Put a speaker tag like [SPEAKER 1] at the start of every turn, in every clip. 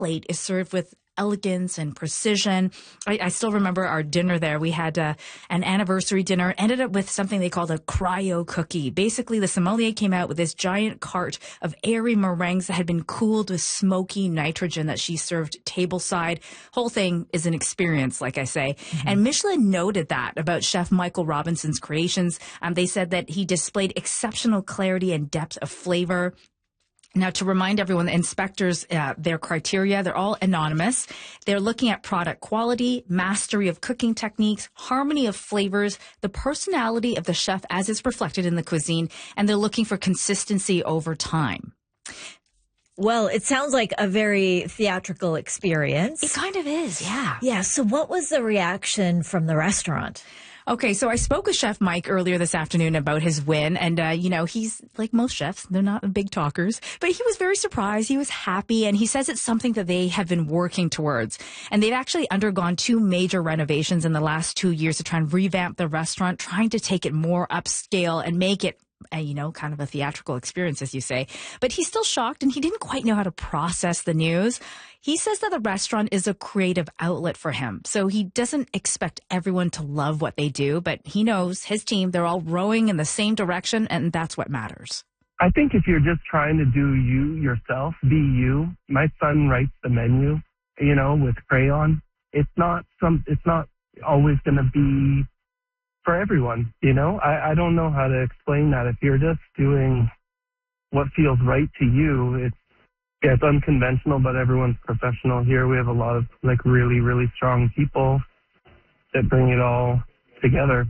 [SPEAKER 1] plate is served with elegance and precision. I still remember our dinner there. We had an anniversary dinner, ended up with something they called a cryo cookie. Basically, the sommelier came out with this giant cart of airy meringues that had been cooled with smoky nitrogen that she served tableside. Whole thing is an experience, like I say. Mm-hmm. And Michelin noted that about Chef Michael Robinson's creations. They said that he displayed exceptional clarity and depth of flavor. Now, to remind everyone, the inspectors, their criteria, they're all anonymous. They're looking at product quality, mastery of cooking techniques, harmony of flavors, the personality of the chef as is reflected in the cuisine, and they're looking for consistency over time.
[SPEAKER 2] Well, it sounds like a very theatrical experience.
[SPEAKER 1] It kind of is, yeah.
[SPEAKER 2] Yeah, so what was the reaction from the restaurant?
[SPEAKER 1] Okay, so I spoke with Chef Mike earlier this afternoon about his win. And, he's like most chefs. They're not big talkers. But he was very surprised. He was happy. And he says it's something that they have been working towards. And they've actually undergone 2 major renovations in the last 2 years to try and revamp the restaurant, trying to take it more upscale and make it kind of a theatrical experience, as you say. But he's still shocked, and he didn't quite know how to process the news. He says that the restaurant is a creative outlet for him. So he doesn't expect everyone to love what they do, but he knows his team, they're all rowing in the same direction, and that's what matters.
[SPEAKER 3] I think if you're just trying to do you yourself, be you. My son writes the menu, with crayon. It's not always going to be for everyone, I don't know how to explain that. If you're just doing what feels right to you, it's unconventional, but everyone's professional here. We have a lot of really, really strong people that bring it all together.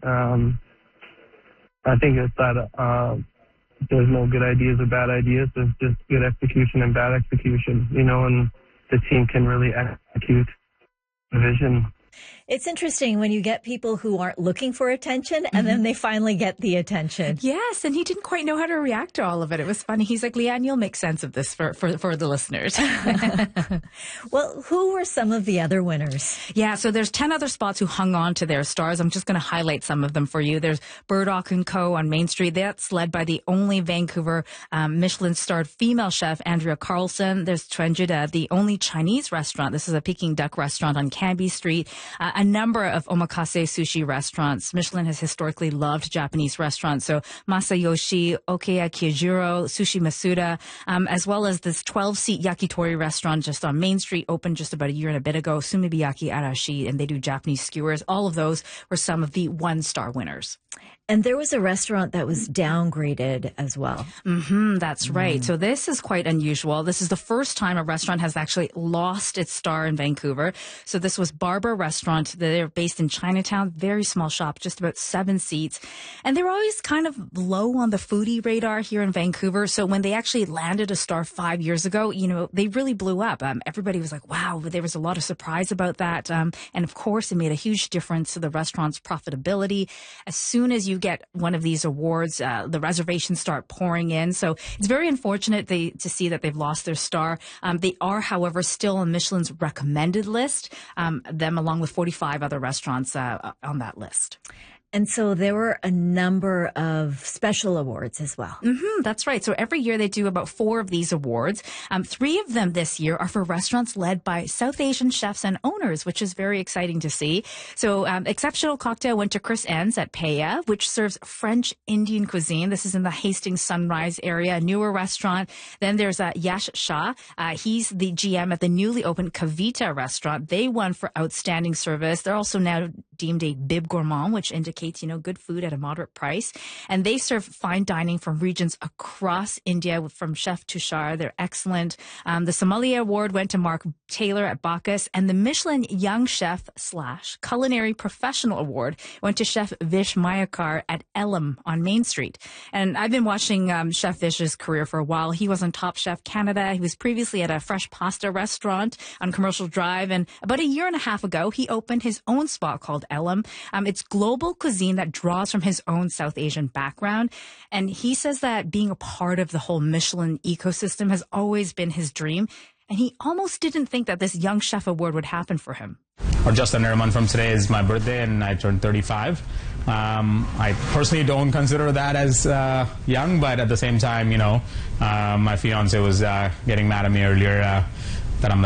[SPEAKER 3] I think it's that there's no good ideas or bad ideas. There's just good execution and bad execution, and the team can really execute the vision.
[SPEAKER 2] It's interesting when you get people who aren't looking for attention and then they finally get the attention.
[SPEAKER 1] Yes, and he didn't quite know how to react to all of it. It was funny. He's like, Leanne, you'll make sense of this for the listeners.
[SPEAKER 2] Well, who were some of the other winners?
[SPEAKER 1] Yeah, so there's 10 other spots who hung on to their stars. I'm just going to highlight some of them for you. There's Burdock & Co. on Main Street. That's led by the only Vancouver Michelin-starred female chef, Andrea Carlson. There's Trenjuda, the only Chinese restaurant. This is a Peking duck restaurant on Canby Street. A number of omakase sushi restaurants. Michelin has historically loved Japanese restaurants. So Masayoshi, Okeya Kyojuro, Sushi Masuda, as well as this 12-seat yakitori restaurant just on Main Street, opened just about a year and a bit ago, Sumibiyaki Arashi, and they do Japanese skewers. All of those were some of the 1-star winners.
[SPEAKER 2] And there was a restaurant that was downgraded as well.
[SPEAKER 1] That's right. So this is quite unusual. This is the first time a restaurant has actually lost its star in Vancouver. So this was Barber Restaurant. They're based in Chinatown. Very small shop, just about 7 seats. And they're always kind of low on the foodie radar here in Vancouver. So when they actually landed a star 5 years ago, they really blew up. Everybody was like, wow, there was a lot of surprise about that. And of course, it made a huge difference to the restaurant's profitability. As soon as you get one of these awards, the reservations start pouring in. So it's very unfortunate to see that they've lost their star. They are, however, still on Michelin's recommended list, them along with 45 other restaurants on that list.
[SPEAKER 2] And so there were a number of special awards as well.
[SPEAKER 1] That's right. So every year they do about 4 of these awards. 3 of them this year are for restaurants led by South Asian chefs and owners, which is very exciting to see. So exceptional cocktail went to Chris Enns at Peya, which serves French Indian cuisine. This is in the Hastings Sunrise area, a newer restaurant. Then there's Yash Shah. He's the GM at the newly opened Kavita restaurant. They won for outstanding service. They're also now deemed a Bib Gourmand, which indicates, good food at a moderate price. And they serve fine dining from regions across India, from Chef Tushar. They're excellent. The Sommelier Award went to Mark Taylor at Bacchus, and the Michelin Young Chef / Culinary Professional Award went to Chef Vish Mayakar at Elam on Main Street. And I've been watching Chef Vish's career for a while. He was on Top Chef Canada. He was previously at a fresh pasta restaurant on Commercial Drive. And about a year and a half ago, he opened his own spot called Elam. It's global cuisine that draws from his own South Asian background. And he says that being a part of the whole Michelin ecosystem has always been his dream. And he almost didn't think that this Young Chef Award would happen for him.
[SPEAKER 4] Or just under a month from today is my birthday, and I turned 35. I personally don't consider that as young, but at the same time, my fiance was getting mad at me earlier